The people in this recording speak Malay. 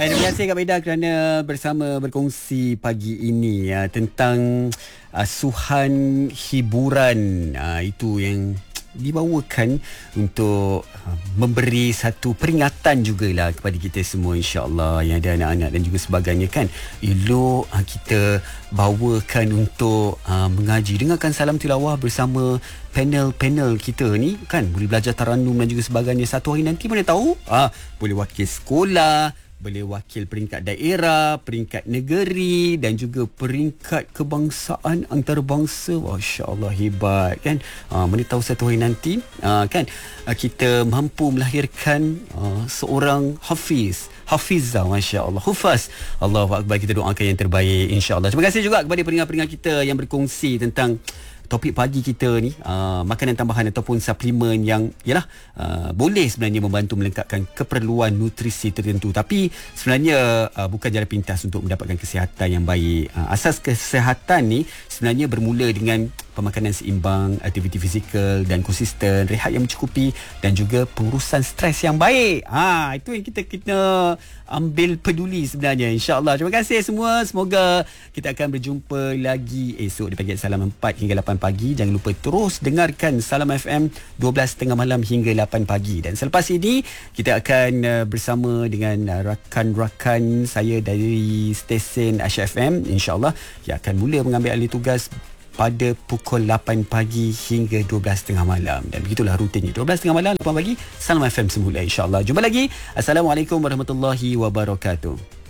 Terima kasih Kak Beda kerana berkongsi pagi ini tentang suhan hiburan itu yang dibawakan untuk memberi satu peringatan jugalah kepada kita semua, insya-Allah, yang ada anak-anak dan juga sebagainya kan. Elok kita bawakan untuk mengaji, dengarkan salam tilawah bersama panel-panel kita ni kan, boleh belajar taranum dan juga sebagainya. Satu hari nanti mana tahu boleh wakil sekolah, boleh wakil peringkat daerah, peringkat negeri dan juga peringkat kebangsaan antarabangsa. Masya-Allah, hebat kan. Mana tahu satu hari nanti kan kita mampu melahirkan seorang Hafizah, Masya-Allah, Hufaz. Allahu Akbar, kita doakan yang terbaik, insya-Allah. Terima kasih juga kepada pendengar-pendengar kita yang berkongsi tentang topik pagi kita ni, makanan tambahan ataupun suplemen yang boleh sebenarnya membantu melengkapkan keperluan nutrisi tertentu, tapi sebenarnya bukan jalan pintas untuk mendapatkan kesihatan yang baik. Asas kesihatan ni sebenarnya bermula dengan pemakanan seimbang, aktiviti fizikal dan konsisten, rehat yang mencukupi dan juga pengurusan stres yang baik. Itu yang kita ambil peduli sebenarnya, insya-Allah. Terima kasih semua. Semoga kita akan berjumpa lagi esok di pagi Salam 4 hingga 8 pagi. Jangan lupa terus dengarkan Salam FM 12.30 malam hingga 8 pagi. Dan selepas ini kita akan bersama dengan rakan-rakan saya dari stesen Asya FM, insya-Allah, yang akan mula mengambil alih tugas pada pukul 8 pagi hingga 12.30 malam. Dan begitulah rutinnya, 12.30 malam, 8 pagi, Salam FM semula, insya-Allah. Jumpa lagi. Assalamualaikum warahmatullahi wabarakatuh.